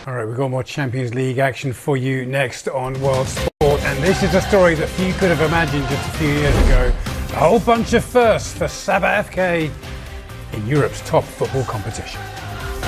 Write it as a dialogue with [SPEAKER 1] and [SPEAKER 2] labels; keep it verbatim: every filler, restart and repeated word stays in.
[SPEAKER 1] All right, we've got more Champions League action for you next on World Sport, and this is a story that few could have imagined just a few years ago. A whole bunch of firsts for Sabah F K in Europe's top football competition.